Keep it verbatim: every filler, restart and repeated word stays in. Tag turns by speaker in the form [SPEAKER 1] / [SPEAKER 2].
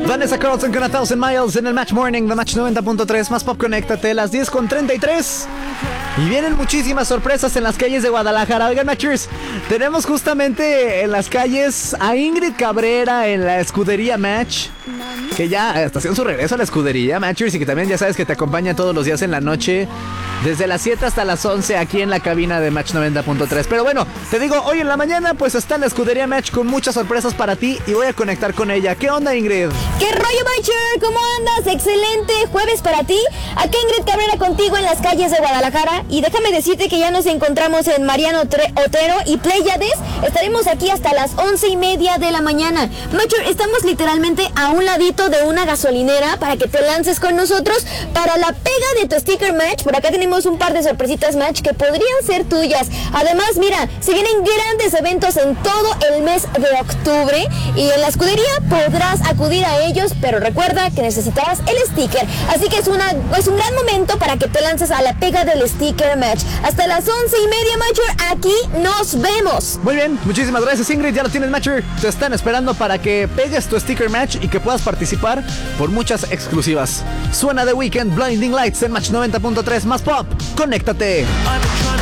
[SPEAKER 1] Vanessa Carlton con A Thousand Miles en el Match Morning de Match noventa punto tres. Más pop, conéctate, las diez con treinta y tres. Y vienen muchísimas sorpresas en las calles de Guadalajara. Oigan, Matchers, tenemos justamente en las calles a Ingrid Cabrera en la escudería Match, que ya está haciendo su regreso a la escudería, Matchers, y que también ya sabes que te acompaña todos los días en la noche, desde las siete hasta las once aquí en la cabina de Match noventa punto tres. Pero bueno, te digo, hoy en la mañana pues está la escudería Match con muchas sorpresas para ti y voy a conectar con ella. ¿Qué onda, Ingrid?
[SPEAKER 2] ¿Qué rollo, Matcher? ¿Cómo andas? Excelente jueves para ti. Aquí Ingrid Cabrera contigo en las calles de Guadalajara. Y déjame decirte que ya nos encontramos en Mariano Otero y Pléyades. Estaremos aquí hasta las once y media de la mañana. Matcher, estamos literalmente a un ladito de una gasolinera para que te lances con nosotros para la pega de tu sticker Match. Por acá tenemos un par de sorpresitas Match que podrían ser tuyas. Además, mira, se vienen grandes eventos en todo el mes de octubre y en la escudería podrás acudir a ellos, pero recuerda que necesitarás el sticker. Así que es, una, es un gran momento para que te lances a la pega del sticker Match. Hasta las once y media, Matcher, aquí nos vemos.
[SPEAKER 1] Muy bien, muchísimas gracias, Ingrid, ya lo tienes, Matcher. Te están esperando para que pegues tu sticker Match y que puedas participar por muchas exclusivas. Suena The Weeknd, Blinding Lights en Match noventa punto tres. Más pop, conéctate.